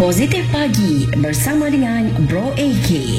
Positif Pagi bersama dengan Bro AK.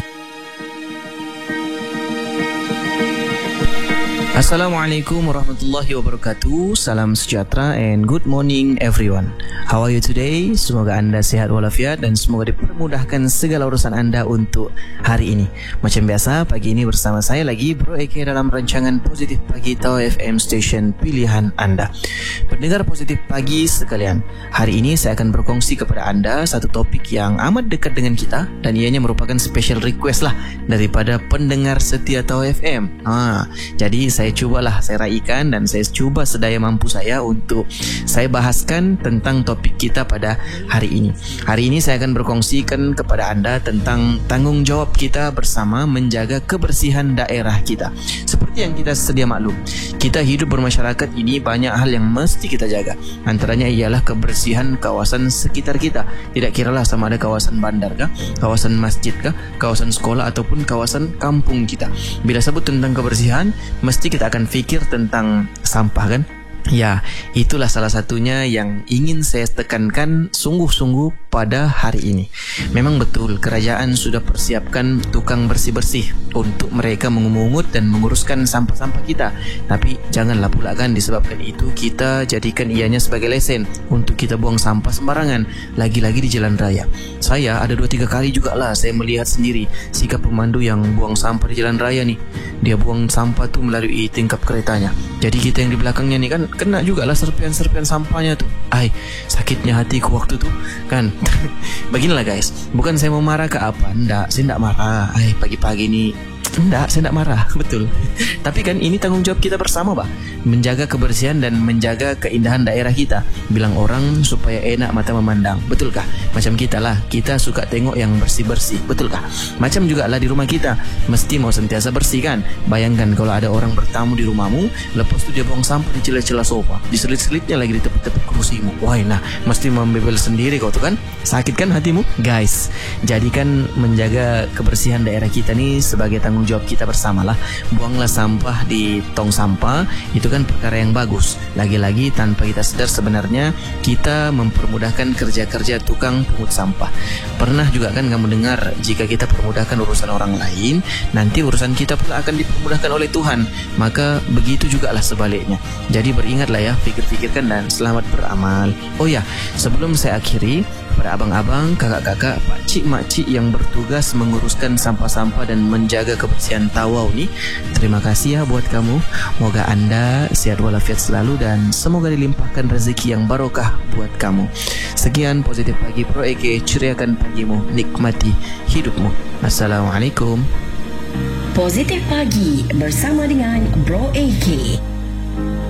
Assalamualaikum warahmatullahi wabarakatuh. Salam sejahtera and good morning everyone. How are you today? Semoga anda sihat walafiat dan semoga dipermudahkan segala urusan anda untuk hari ini. Macam biasa, pagi ini bersama saya lagi Bro AK dalam rancangan Positif Pagi Tau FM Station pilihan anda. Pendengar Positif Pagi sekalian, hari ini saya akan berkongsi kepada anda satu topik yang amat dekat dengan kita dan ianya merupakan special request lah daripada pendengar setia Tau FM. Jadi saya raikan dan saya cuba sedaya mampu saya untuk saya bahaskan tentang topik kita pada hari ini. Hari ini saya akan berkongsikan kepada anda tentang tanggungjawab kita bersama menjaga kebersihan daerah kita. Seperti yang kita sedia maklum, kita hidup bermasyarakat ini banyak hal yang mesti kita jaga. Antaranya ialah kebersihan kawasan sekitar kita. Tidak kiralah sama ada kawasan bandar kah, kawasan masjid kah, kawasan sekolah ataupun kawasan kampung kita. Bila sebut tentang kebersihan, mesti kita akan fikir tentang sampah kan? Ya, itulah salah satunya yang ingin saya tekankan sungguh-sungguh pada hari ini. Memang betul, kerajaan sudah persiapkan tukang bersih-bersih untuk mereka mengumungut dan menguruskan sampah-sampah kita. Tapi janganlah pula kan disebabkan itu kita jadikan ianya sebagai lesen untuk kita buang sampah sembarangan, lagi-lagi di jalan raya. Saya ada 2-3 kali jugalah saya melihat sendiri sikap pemandu yang buang sampah di jalan raya ni. Dia buang sampah tu melalui tingkap keretanya. Jadi kita yang di belakangnya ni kan kena jugalah serpian-serpian sampahnya tu. Sakitnya hatiku waktu tu kan. Beginilah guys, bukan saya mau marah ke apa, enggak, saya enggak marah. Pagi-pagi ni enggak, saya enggak marah, betul. Tapi kan ini tanggung jawab kita bersama, bah. Menjaga kebersihan dan menjaga keindahan daerah kita. Bilang orang supaya enak mata memandang, betulkah? Macam kita lah, kita suka tengok yang bersih-bersih, betulkah? Macam juga lah di rumah kita, mesti mau sentiasa bersih kan? Bayangkan kalau ada orang bertamu di rumahmu, lepas tu dia buang sampah di celah-celah sofa, diselit-selitnya lagi di tepi-tepi kursimu. Mesti membebel sendiri kau tu kan? Sakit kan hatimu? Guys, jadikan menjaga kebersihan daerah kita ni sebagai tanggung jawab kita bersamalah. Buanglah sampah di tong sampah, itu kan perkara yang bagus. Lagi-lagi tanpa kita sadar sebenarnya kita mempermudahkan kerja-kerja tukang pungut sampah. Pernah juga kan kamu dengar, jika kita permudahkan urusan orang lain, nanti urusan kita pula akan dipermudahkan oleh Tuhan. Maka begitu jugalah sebaliknya. Jadi beringatlah ya, fikir-fikirkan dan selamat beramal. Oh ya, sebelum saya akhiri, pada abang-abang, kakak-kakak, pakcik-makcik yang bertugas menguruskan sampah-sampah dan menjaga kebersihan Tawau ni, terima kasih ya buat kamu. Moga anda sihat walafiat selalu dan semoga dilimpahkan rezeki yang barokah buat kamu. Sekian Positif Pagi Bro AK, ceriakan pagimu, nikmati hidupmu. Assalamualaikum. Positif Pagi bersama dengan Bro AK.